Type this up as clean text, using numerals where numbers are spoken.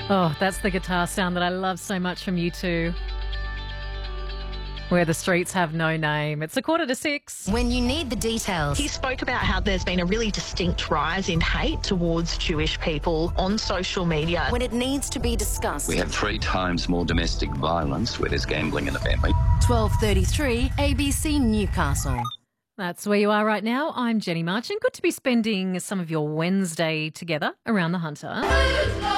Oh, that's the guitar sound that I love so much from U2. Where the streets have no name. It's 5:45. When you need the details. He spoke about how there's been a really distinct rise in hate towards Jewish people on social media. When it needs to be discussed. We have 3 times more domestic violence where there's gambling in the family. 12:33 ABC Newcastle. That's where you are right now. I'm Jenny Marchant. Good to be spending some of your Wednesday together around the Hunter.